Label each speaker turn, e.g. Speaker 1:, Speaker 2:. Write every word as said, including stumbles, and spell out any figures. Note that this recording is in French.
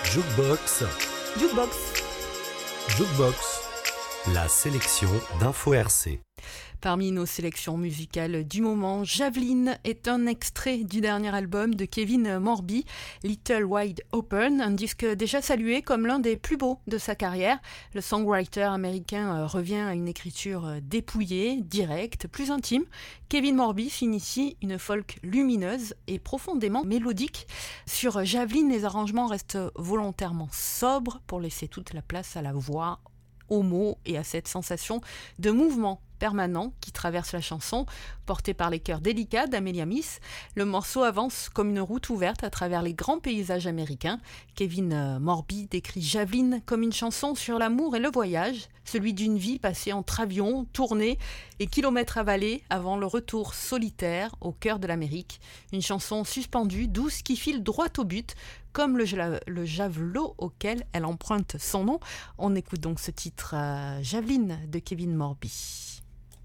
Speaker 1: Jukebox,
Speaker 2: Jukebox.
Speaker 1: Jukebox, la sélection d'Info R C.
Speaker 2: Parmi nos sélections musicales du moment, Javeline est un extrait du dernier album de Kevin Morby, Little Wide Open, un disque déjà salué comme l'un des plus beaux de sa carrière. Le songwriter américain revient à une écriture dépouillée, directe, plus intime. Kevin Morby signe ici une folk lumineuse et profondément mélodique. Sur Javeline, les arrangements restent volontairement sobres pour laisser toute la place à la voix, aux mots et à cette sensation de mouvement permanent qui traverse la chanson, portée par les chœurs délicats d'Amelia Miss. Le morceau avance comme une route ouverte à travers les grands paysages américains. Kevin Morby décrit Javeline comme une chanson sur l'amour et le voyage, celui d'une vie passée entre avions, tournées et kilomètres avalés avant le retour solitaire au cœur de l'Amérique. Une chanson suspendue, douce, qui file droit au but, comme le, le javelot auquel elle emprunte son nom. On écoute donc ce titre euh, Javeline de Kevin Morby.